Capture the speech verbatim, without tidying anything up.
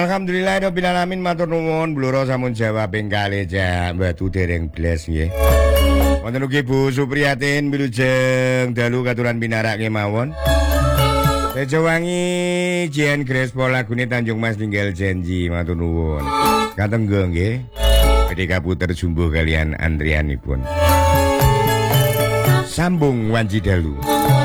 Alhamdulillah rabbil alamin matur nuwun bluro sampun jawab ping kalih jak mbatu dereng blas nggih. Wonten ugi Bu Supriyatin wilujeng dalu katuran pinarake mawon. Tejo wangi Jian Grace Pol lagune Tanjung Mas tinggal janji matur nuwun. Katenggo nggih. Ketika puter jumbuh kalian antrianipun. Sambung wanci dalu.